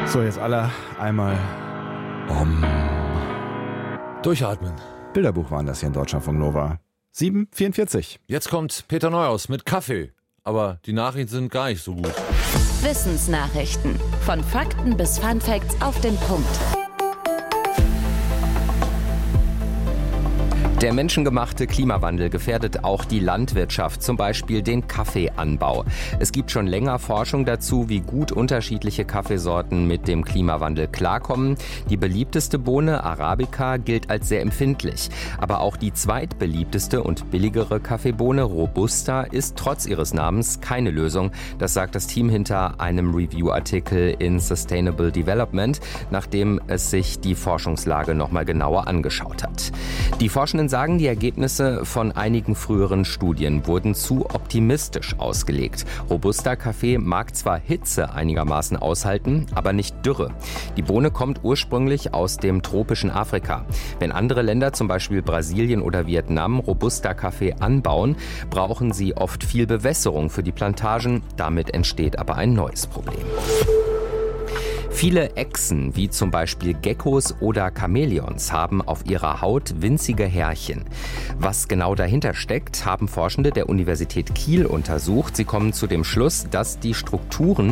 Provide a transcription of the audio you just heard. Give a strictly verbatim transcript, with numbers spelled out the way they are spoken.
So, jetzt alle einmal um. Durchatmen. Bilderbuch waren das hier in Deutschland von Nova. sieben Uhr vierundvierzig. Jetzt kommt Peter Neuhaus mit Kaffee. Aber die Nachrichten sind gar nicht so gut. Wissensnachrichten. Von Fakten bis Funfacts auf den Punkt. Der menschengemachte Klimawandel gefährdet auch die Landwirtschaft, zum Beispiel den Kaffeeanbau. Es gibt schon länger Forschung dazu, wie gut unterschiedliche Kaffeesorten mit dem Klimawandel klarkommen. Die beliebteste Bohne, Arabica, gilt als sehr empfindlich. Aber auch die zweitbeliebteste und billigere Kaffeebohne, Robusta, ist trotz ihres Namens keine Lösung. Das sagt das Team hinter einem Review-Artikel in Sustainable Development, nachdem es sich die Forschungslage nochmal genauer angeschaut hat. Die Forschenden sagen, die Ergebnisse von einigen früheren Studien wurden zu optimistisch ausgelegt. Robusta-Kaffee mag zwar Hitze einigermaßen aushalten, aber nicht Dürre. Die Bohne kommt ursprünglich aus dem tropischen Afrika. Wenn andere Länder, zum Beispiel Brasilien oder Vietnam, Robusta-Kaffee anbauen, brauchen sie oft viel Bewässerung für die Plantagen. Damit entsteht aber ein neues Problem. Viele Echsen, wie zum Beispiel Geckos oder Chamäleons, haben auf ihrer Haut winzige Härchen. Was genau dahinter steckt, haben Forschende der Universität Kiel untersucht. Sie kommen zu dem Schluss, dass die Strukturen